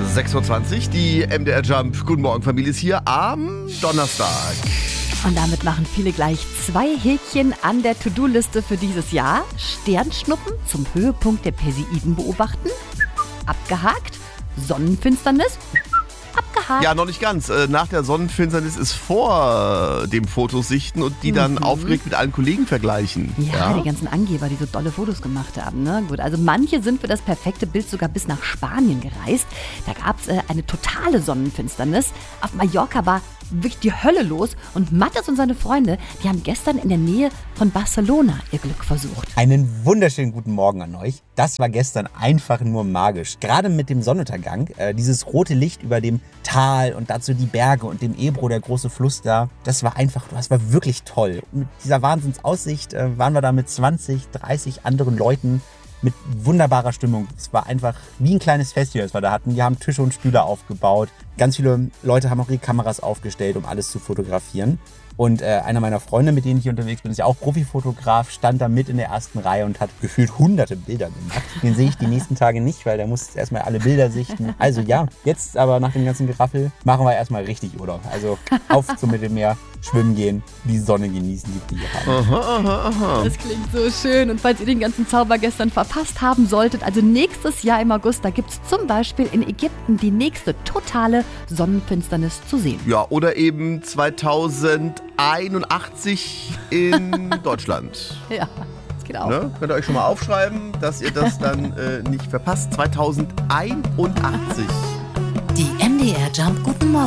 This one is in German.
6:20 Uhr, die MDR Jump Guten Morgen Familie ist hier am Donnerstag. Und damit machen viele gleich 2 Häkchen an der To-Do-Liste für dieses Jahr. Sternschnuppen zum Höhepunkt der Perseiden beobachten. Abgehakt. Sonnenfinsternis. Abgehakt. Ja, noch nicht ganz. Nach der Sonnenfinsternis ist vor dem Fotosichten und die dann aufgeregt mit allen Kollegen vergleichen. Ja, die ganzen Angeber, die so tolle Fotos gemacht haben. Ne? Gut, also manche sind für das perfekte Bild sogar bis nach Spanien gereist. Da gab es eine totale Sonnenfinsternis. Auf Mallorca war wirklich die Hölle los und Mattes und seine Freunde, die haben gestern in der Nähe von Barcelona ihr Glück versucht. Einen wunderschönen guten Morgen an euch. Das war gestern einfach nur magisch. Gerade mit dem Sonnenuntergang, dieses rote Licht über dem Tal und dazu die Berge und dem Ebro, der große Fluss da. Das war wirklich toll. Mit dieser Wahnsinnsaussicht waren wir da mit 20, 30 anderen Leuten mit wunderbarer Stimmung. Es war einfach wie ein kleines Festival, das wir da hatten. Die haben Tische und Stühle aufgebaut. Ganz viele Leute haben auch ihre Kameras aufgestellt, um alles zu fotografieren. Und einer meiner Freunde, mit denen ich unterwegs bin, ist ja auch Profifotograf, stand da mit in der ersten Reihe und hat gefühlt hunderte Bilder gemacht. Den sehe ich die nächsten Tage nicht, weil der muss erstmal alle Bilder sichten. Also ja, jetzt aber nach dem ganzen Geraffel machen wir erstmal richtig Urlaub. Also auf zum Mittelmeer, schwimmen gehen, die Sonne genießen, die wir haben. Aha. Das klingt so schön. Und falls ihr den ganzen Zauber gestern verpasst haben solltet, also nächstes Jahr im August, da gibt es zum Beispiel in Ägypten die nächste totale Sonnenfinsternis zu sehen. Ja, oder eben 2081 in Deutschland. Ja, das geht auch. Ne? Könnt ihr euch schon mal aufschreiben, dass ihr das dann nicht verpasst. 2081. Die MDR Jump Guten Morgen